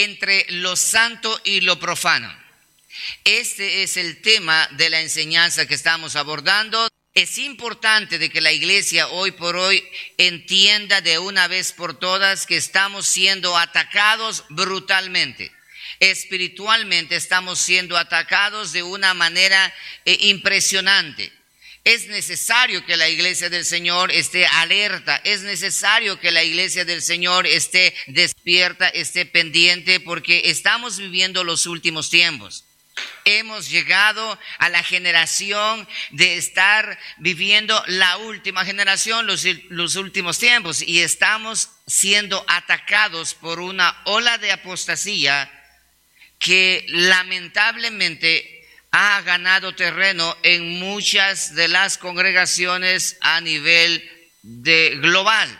entre lo santo y lo profano. Este es el tema de la enseñanza que estamos abordando. Es importante de que la iglesia hoy por hoy entienda de una vez por todas que estamos siendo atacados brutalmente. Espiritualmente estamos siendo atacados de una manera impresionante. Es necesario que la iglesia del Señor esté alerta, es necesario que la iglesia del Señor esté despierta, esté pendiente, porque estamos viviendo los últimos tiempos. Hemos llegado a la generación de estar viviendo la última generación, los últimos tiempos, y estamos siendo atacados por una ola de apostasía que lamentablemente ha ganado terreno en muchas de las congregaciones a nivel global.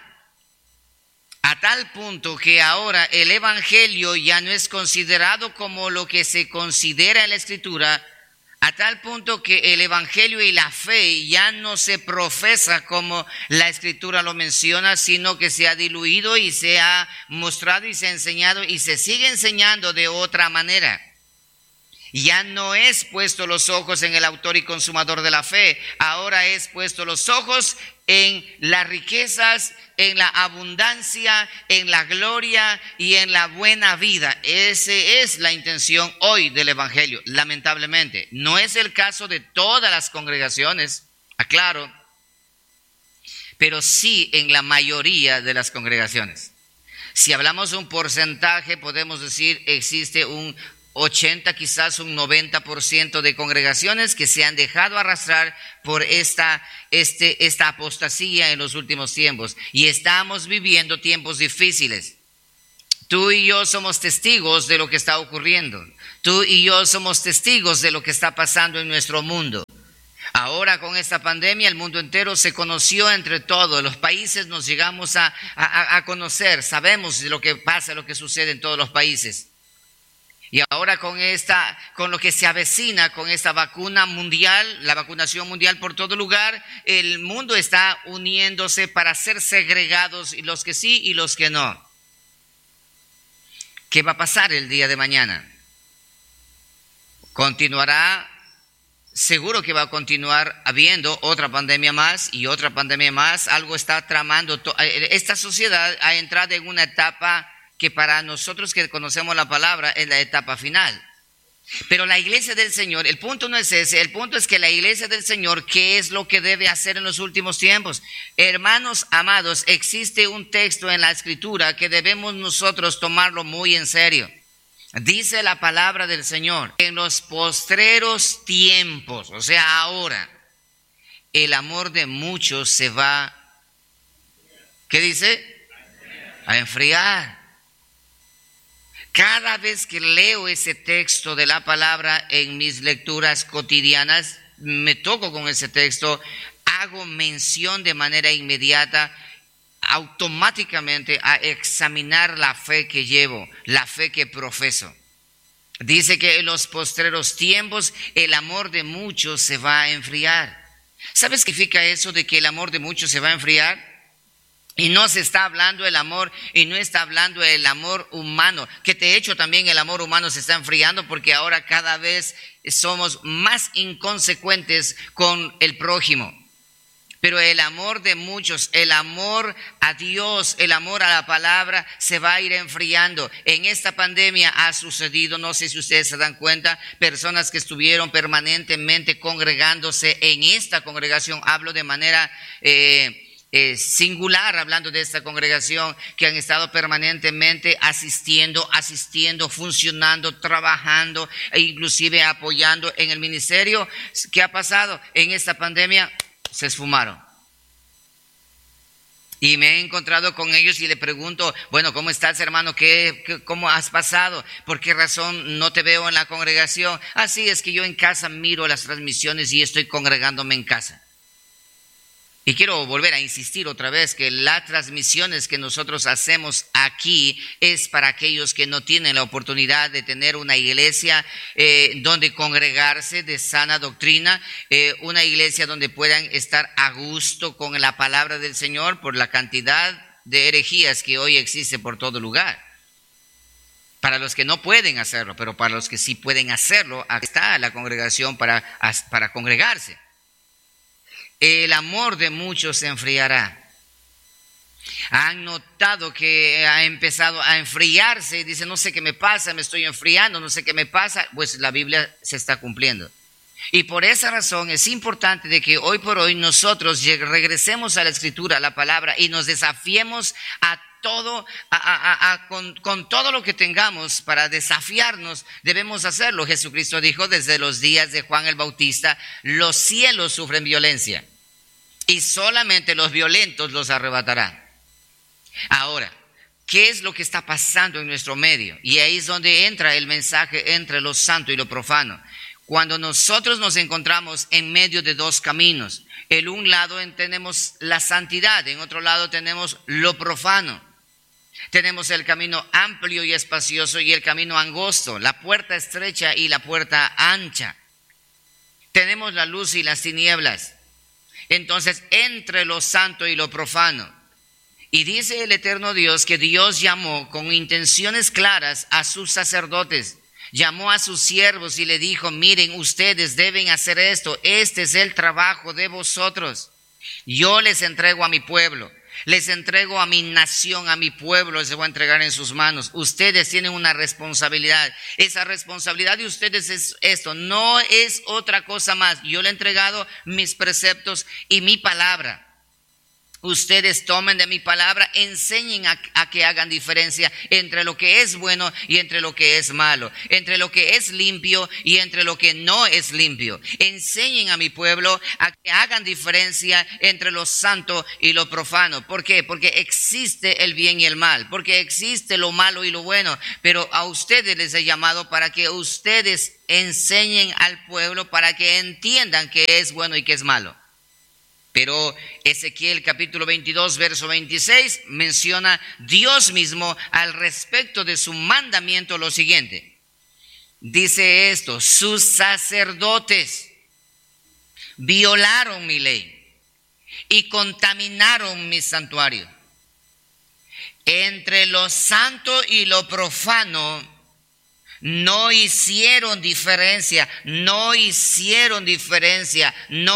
A tal punto que ahora el evangelio ya no es considerado como lo que se considera en la escritura, a tal punto que el evangelio y la fe ya no se profesa como la escritura lo menciona, sino que se ha diluido y se ha mostrado y se ha enseñado y se sigue enseñando de otra manera. Ya no es puesto los ojos en el autor y consumador de la fe, ahora es puesto los ojos en las riquezas, en la abundancia, en la gloria y en la buena vida. Esa es la intención hoy del evangelio, lamentablemente. No es el caso de todas las congregaciones, aclaro, pero sí en la mayoría de las congregaciones. Si hablamos de un porcentaje, podemos decir existe un 80, quizás un 90% de congregaciones que se han dejado arrastrar por esta apostasía en los últimos tiempos. Y estamos viviendo tiempos difíciles. Tú y yo somos testigos de lo que está ocurriendo. Tú y yo somos testigos de lo que está pasando en nuestro mundo. Ahora con esta pandemia el mundo entero se conoció entre todos. Los países nos llegamos a conocer. Sabemos de lo que pasa, lo que sucede en todos los países. Y ahora con lo que se avecina, con esta vacuna mundial, la vacunación mundial por todo lugar, el mundo está uniéndose para ser segregados, y los que sí y los que no. ¿Qué va a pasar el día de mañana? ¿Continuará? Seguro que va a continuar habiendo otra pandemia más y otra pandemia más. Algo está tramando. Esta sociedad ha entrado en una etapa que para nosotros que conocemos la palabra es la etapa final. Pero la iglesia del Señor, el punto no es ese, el punto es que la iglesia del Señor, ¿qué es lo que debe hacer en los últimos tiempos? Hermanos amados, existe un texto en la escritura que debemos nosotros tomarlo muy en serio. Dice la palabra del Señor, en los postreros tiempos, o sea, ahora, el amor de muchos se va, ¿qué dice? A enfriar. Cada vez que leo ese texto de la palabra en mis lecturas cotidianas, me toco con ese texto, hago mención de manera inmediata, automáticamente a examinar la fe que llevo, la fe que profeso. Dice que en los postreros tiempos el amor de muchos se va a enfriar. ¿Sabes qué significa eso de que el amor de muchos se va a enfriar? Y no se está hablando del amor, y no está hablando del amor humano, que de hecho también el amor humano se está enfriando porque ahora cada vez somos más inconsecuentes con el prójimo. Pero el amor de muchos, el amor a Dios, el amor a la palabra se va a ir enfriando. En esta pandemia ha sucedido, no sé si ustedes se dan cuenta, personas que estuvieron permanentemente congregándose en esta congregación, hablo de manera singular, hablando de esta congregación, que han estado permanentemente asistiendo, funcionando, trabajando e inclusive apoyando en el ministerio. ¿Qué ha pasado? En esta pandemia se esfumaron. Y me he encontrado con ellos y le pregunto, bueno, ¿cómo estás, hermano? ¿Cómo has pasado? ¿Por qué razón no te veo en la congregación? Sí, es que yo en casa miro las transmisiones y estoy congregándome en casa. Y quiero volver a insistir otra vez que las transmisiones que nosotros hacemos aquí es para aquellos que no tienen la oportunidad de tener una iglesia donde congregarse de sana doctrina, una iglesia donde puedan estar a gusto con la palabra del Señor por la cantidad de herejías que hoy existe por todo lugar. Para los que no pueden hacerlo, pero para los que sí pueden hacerlo, aquí está la congregación para congregarse. El amor de muchos se enfriará. Han notado que ha empezado a enfriarse y dicen, no sé qué me pasa, me estoy enfriando, no sé qué me pasa. Pues la Biblia se está cumpliendo. Y por esa razón es importante de que hoy por hoy nosotros regresemos a la Escritura, a la palabra, y nos desafiemos a todo, con todo lo que tengamos para desafiarnos, debemos hacerlo. Jesucristo dijo, desde los días de Juan el Bautista, los cielos sufren violencia y solamente los violentos los arrebatarán. Ahora, ¿qué es lo que está pasando en nuestro medio? Y ahí es donde entra el mensaje entre lo santo y lo profano. Cuando nosotros nos encontramos en medio de dos caminos, en un lado tenemos la santidad, en otro lado tenemos lo profano. Tenemos el camino amplio y espacioso y el camino angosto, la puerta estrecha y la puerta ancha. Tenemos la luz y las tinieblas. Entonces, entre lo santo y lo profano. Y dice el eterno Dios que Dios llamó con intenciones claras a sus sacerdotes. Llamó a sus siervos y le dijo, miren, ustedes deben hacer esto. Este es el trabajo de vosotros. Yo les entrego a mi pueblo. Les entrego a mi nación, a mi pueblo, les voy a entregar en sus manos. Ustedes tienen una responsabilidad. Esa responsabilidad de ustedes es esto, no es otra cosa más. Yo le he entregado mis preceptos y mi palabra. Ustedes tomen de mi palabra, enseñen a que hagan diferencia entre lo que es bueno y entre lo que es malo, entre lo que es limpio y entre lo que no es limpio. Enseñen a mi pueblo a que hagan diferencia entre lo santo y lo profano. ¿Por qué? Porque existe el bien y el mal, porque existe lo malo y lo bueno, pero a ustedes les he llamado para que ustedes enseñen al pueblo para que entiendan qué es bueno y qué es malo. Pero Ezequiel capítulo 22, verso 26 menciona Dios mismo al respecto de su mandamiento lo siguiente. Dice esto, sus sacerdotes violaron mi ley y contaminaron mi santuario. Entre lo santo y lo profano no hicieron diferencia, no hicieron diferencia,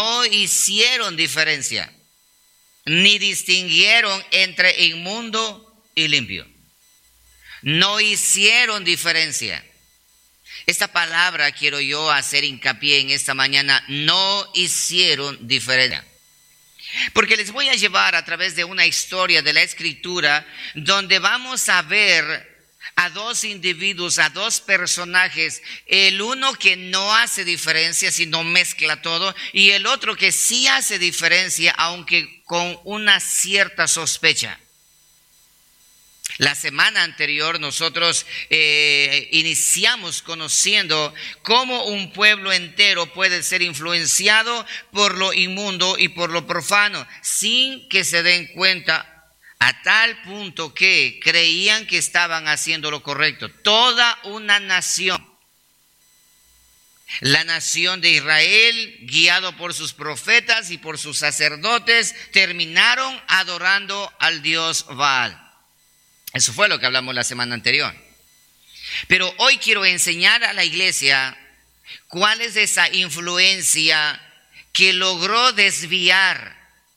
ni distinguieron entre inmundo y limpio. No hicieron diferencia. Esta palabra quiero yo hacer hincapié en esta mañana, no hicieron diferencia. Porque les voy a llevar a través de una historia de la Escritura donde vamos a ver a dos individuos, a dos personajes, el uno que no hace diferencia sino mezcla todo y el otro que sí hace diferencia aunque con una cierta sospecha. La semana anterior nosotros iniciamos conociendo cómo un pueblo entero puede ser influenciado por lo inmundo y por lo profano sin que se den cuenta, a tal punto que creían que estaban haciendo lo correcto. Toda una nación, la nación de Israel, guiado por sus profetas y por sus sacerdotes, terminaron adorando al dios Baal. Eso fue lo que hablamos la semana anterior. Pero hoy quiero enseñar a la iglesia cuál es esa influencia que logró desviar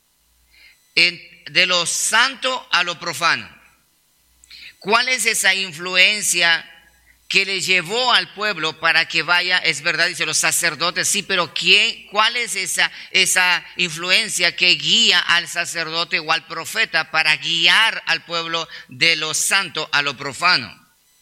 de lo santo a lo profano. ¿Cuál es esa influencia que le llevó al pueblo para que vaya? Es verdad, dice los sacerdotes, sí, pero ¿cuál es esa influencia que guía al sacerdote o al profeta para guiar al pueblo de lo santo a lo profano?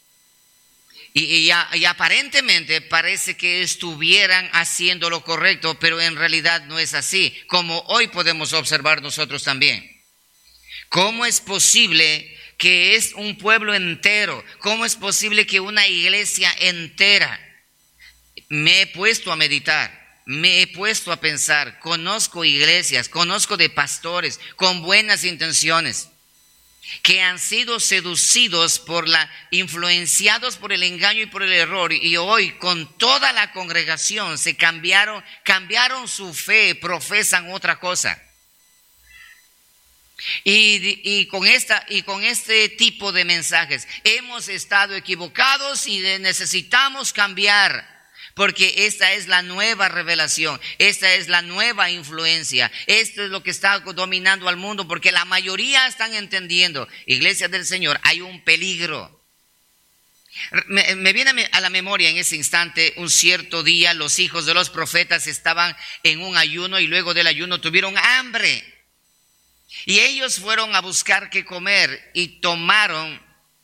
Y aparentemente parece que estuvieran haciendo lo correcto, pero en realidad no es así, como hoy podemos observar nosotros también. ¿Cómo es posible que es un pueblo entero? ¿Cómo es posible que una iglesia entera? Me he puesto a meditar, me he puesto a pensar, conozco iglesias, conozco de pastores con buenas intenciones que han sido seducidos influenciados por el engaño y por el error, y hoy con toda la congregación se cambiaron su fe, profesan otra cosa. Y con este tipo de mensajes hemos estado equivocados y necesitamos cambiar. Porque esta es la nueva revelación, esta es la nueva influencia, esto es lo que está dominando al mundo, porque la mayoría están entendiendo, Iglesia del Señor, hay un peligro. Me viene a la memoria en ese instante, un cierto día los hijos de los profetas estaban en un ayuno y luego del ayuno tuvieron hambre. Y ellos fueron a buscar qué comer y tomaron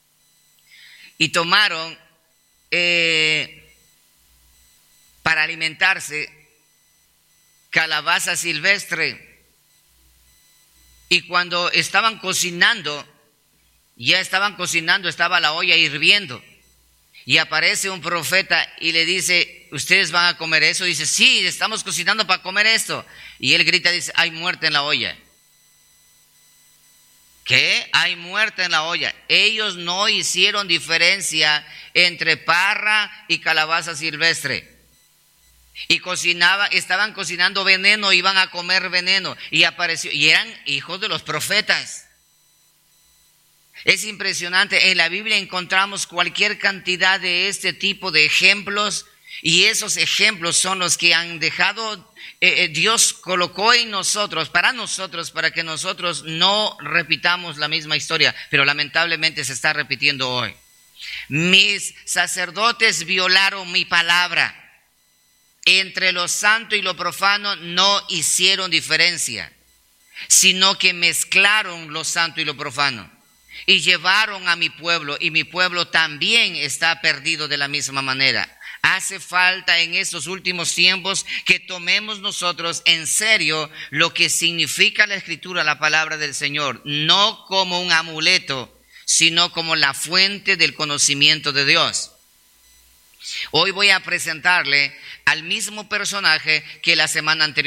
para alimentarse calabaza silvestre. Y cuando estaban cocinando, estaba la olla hirviendo. Y aparece un profeta y le dice, ¿ustedes van a comer eso? Dice, sí, estamos cocinando para comer esto. Y él grita, dice, hay muerte en la olla. ¿Qué? Hay muerte en la olla. Ellos no hicieron diferencia entre parra y calabaza silvestre. Y estaban cocinando veneno, iban a comer veneno. Y apareció, y eran hijos de los profetas. Es impresionante, en la Biblia encontramos cualquier cantidad de este tipo de ejemplos, y esos ejemplos son los que han dejado, Dios colocó en nosotros, para que nosotros no repitamos la misma historia, pero lamentablemente se está repitiendo hoy. Mis sacerdotes violaron mi palabra. Entre lo santo y lo profano no hicieron diferencia, sino que mezclaron lo santo y lo profano. Y llevaron a mi pueblo, y mi pueblo también está perdido de la misma manera. Hace falta en estos últimos tiempos que tomemos nosotros en serio lo que significa la Escritura, la palabra del Señor, no como un amuleto, sino como la fuente del conocimiento de Dios. Hoy voy a presentarle al mismo personaje que la semana anterior.